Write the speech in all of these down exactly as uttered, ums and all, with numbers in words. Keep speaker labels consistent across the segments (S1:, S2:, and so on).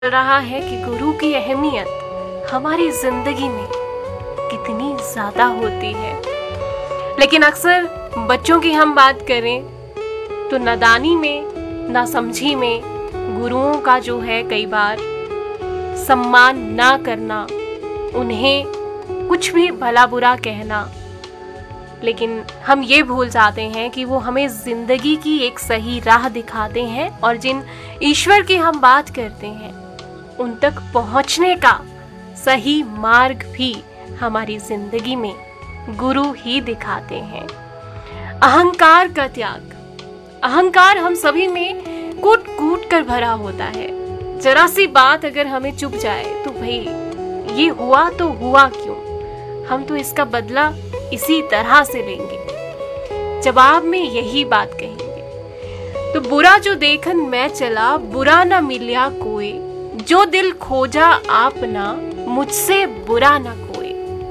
S1: चल रहा है कि गुरु की अहमियत हमारी जिंदगी में कितनी ज्यादा होती है। लेकिन अक्सर बच्चों की हम बात करें तो नादानी में, नासमझी में गुरुओं का जो है कई बार सम्मान ना करना, उन्हें कुछ भी भला बुरा कहना, लेकिन हम ये भूल जाते हैं कि वो हमें जिंदगी की एक सही राह दिखाते हैं और जिन ईश्वर की हम बात करते हैं उन तक पहुंचने का सही मार्ग भी हमारी जिंदगी में गुरु ही दिखाते हैं। अहंकार का त्याग। अहंकार हम सभी में कूट कूट कर भरा होता है। जरा सी बात अगर हमें चुभ जाए तो भाई ये हुआ तो हुआ क्यों, हम तो इसका बदला इसी तरह से लेंगे। जवाब में यही बात कहेंगे, तो बुरा जो देखन मैं चला, बुरा ना मिलिया कोई, जो दिल खोजा आपना, मुझसे बुरा ना कोई।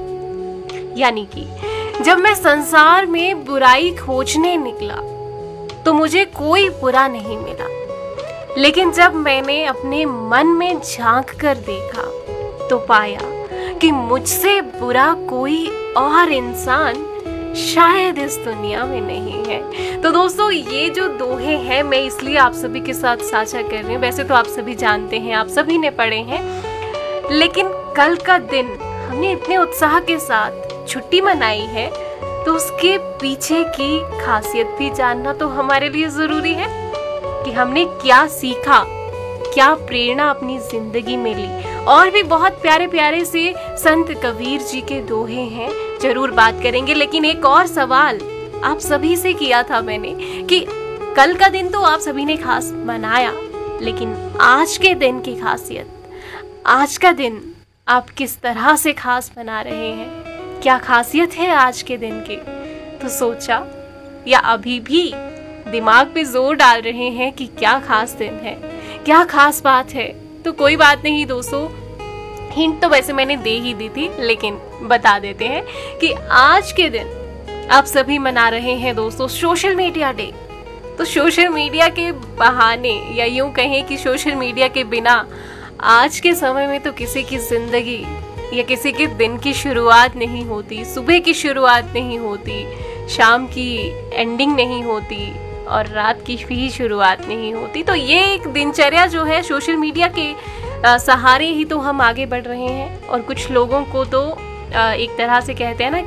S1: यानी कि जब मैं संसार में बुराई खोजने निकला तो मुझे कोई बुरा नहीं मिला, लेकिन जब मैंने अपने मन में झांक कर देखा तो पाया कि मुझसे बुरा कोई और इंसान शायद इस दुनिया में नहीं है। तो दोस्तों, ये जो दोहे हैं मैं इसलिए आप सभी के साथ साझा कर रही हूँ। वैसे तो आप सभी जानते हैं, आप सभी ने पढ़े हैं, लेकिन कल का दिन हमने इतने उत्साह के साथ छुट्टी मनाई है तो उसके पीछे की खासियत भी जानना तो हमारे लिए जरूरी है कि हमने क्या सीखा, क्या प्रेरणा अपनी जिंदगी में ली। और भी बहुत प्यारे प्यारे से संत कबीर जी के दोहे हैं, जरूर बात करेंगे। लेकिन एक और सवाल आप सभी से किया था मैंने कि कल का दिन तो आप सभी ने खास मनाया, लेकिन आज के दिन की खासियत, आज का दिन आप किस तरह से खास मना रहे हैं, क्या खासियत है आज के दिन की। तो सोचा या अभी भी दिमाग पे जोर डाल रहे हैं कि क्या खास दिन है, क्या खास बात है। तो कोई बात नहीं दोस्तों, हिंट तो वैसे मैंने दे ही दी थी, लेकिन बता देते हैं कि आज के दिन आप सभी मना रहे हैं दोस्तों सोशल मीडिया डे। तो सोशल मीडिया के बहाने या यूं कहें कि सोशल मीडिया के बिना आज के समय में तो किसी की जिंदगी या किसी के दिन की शुरुआत नहीं होती, सुबह की शुरुआत नहीं होती, शाम की एंडिंग नहीं होती और रात की भी शुरुआत नहीं होती। तो ये एक दिनचर्या जो है सोशल मीडिया के सहारे ही तो हम आगे बढ़ रहे हैं। और कुछ लोगों को तो एक तरह से कहते हैं ना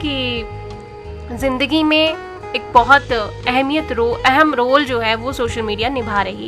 S1: कि जिंदगी में एक बहुत अहमियत रो अहम रोल जो है वो सोशल मीडिया निभा रही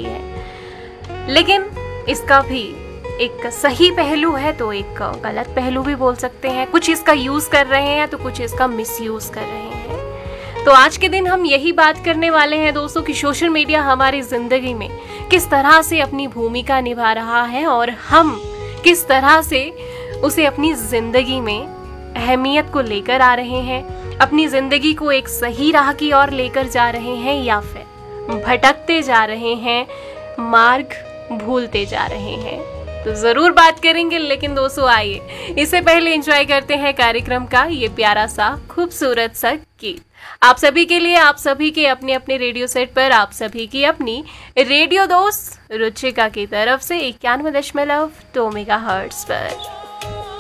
S1: है। लेकिन इसका भी एक सही पहलू है तो एक गलत पहलू भी बोल सकते हैं। कुछ इसका यूज कर रहे हैं तो कुछ इसका मिसयूज कर रहे हैं। तो आज के दिन हम यही बात करने वाले हैं दोस्तों कि सोशल मीडिया हमारी जिंदगी में किस तरह से अपनी भूमिका निभा रहा है और हम किस तरह से उसे अपनी जिंदगी में अहमियत को लेकर आ रहे हैं, अपनी जिंदगी को एक सही राह की ओर लेकर जा रहे हैं या फिर भटकते जा रहे हैं, मार्ग भूलते जा रहे हैं। तो जरूर बात करेंगे, लेकिन दोस्तों आइए इससे पहले एंजॉय करते हैं कार्यक्रम का ये प्यारा सा खूबसूरत सा गीत। आप सभी के लिए, आप सभी के अपने अपने रेडियो सेट पर, आप सभी की अपनी रेडियो दोस्त रुचिका की तरफ से इक्यानवे दशमलव दो मेगा हर्ट्ज पर।